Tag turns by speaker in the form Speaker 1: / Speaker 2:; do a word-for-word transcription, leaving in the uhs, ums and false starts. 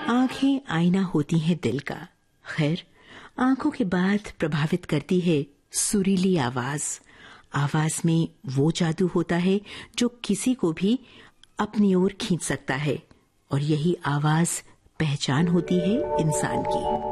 Speaker 1: आंखें आईना होती हैं दिल का। खैर, आंखों के बाद प्रभावित करती है सुरीली आवाज। आवाज में वो जादू होता है जो किसी को भी अपनी ओर खींच सकता है, और यही आवाज पहचान होती है इंसान की।